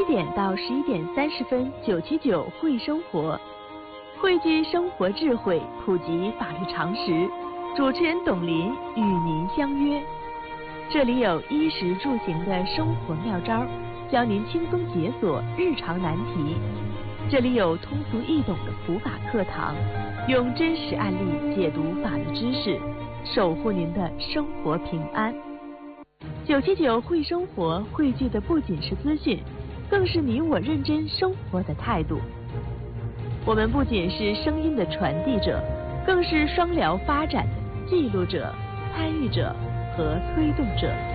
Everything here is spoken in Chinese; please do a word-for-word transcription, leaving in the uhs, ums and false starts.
点到十一点三十分，九七九会生活，汇聚生活智慧，普及法律常识。主持人董林与您相约，这里有衣食住行的生活妙招，教您轻松解锁日常难题。这里有通俗易懂的普法课堂，用真实案例解读法律知识，守护您的生活平安。九七九会生活汇聚的不仅是资讯，更是你我认真生活的态度。我们不仅是声音的传递者，更是双疗发展的记录者、参与者和推动者。